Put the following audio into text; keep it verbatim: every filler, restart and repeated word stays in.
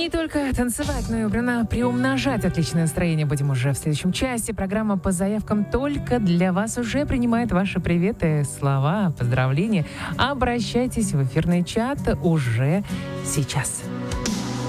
Не только танцевать, но и при- приумножать отличное настроение будем уже в следующем часе. Программа по заявкам только для вас уже принимает ваши приветы, слова, поздравления. Обращайтесь в эфирный чат уже сейчас.